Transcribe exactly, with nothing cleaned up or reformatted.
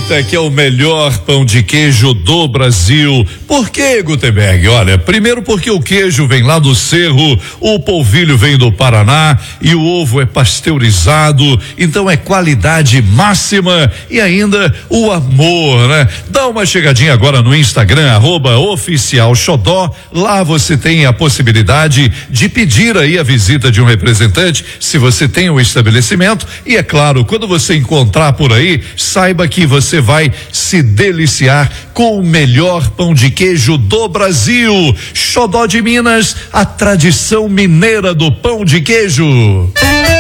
Eita, que é o melhor pão de queijo do Brasil. Por que, Gutenberg? Olha, primeiro porque o queijo vem lá do Cerro, o polvilho vem do Paraná e o ovo é pasteurizado, então é qualidade máxima e ainda o amor, né? Dá uma chegadinha agora no Instagram, arroba oficial Xodó, lá você tem a possibilidade de pedir aí a visita de um representante, se você tem um estabelecimento, e é claro, quando você encontrar por aí, saiba que você vai se deliciar com o melhor pão de queijo do Brasil. Xodó de Minas, a tradição mineira do pão de queijo.